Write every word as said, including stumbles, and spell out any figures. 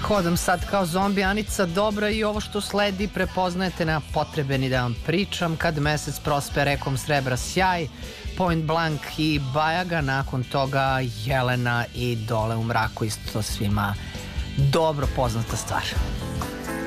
Hodam sad kao zombi, Anica Dobra, i ovo što sledi prepoznajete, nema potrebe ni da vam pričam. Kad mesec prospe, rekom srebra sjaj, Point Blank i Bajaga, nakon toga Jelena i Dole u mraku, isto svima dobro poznata stvar.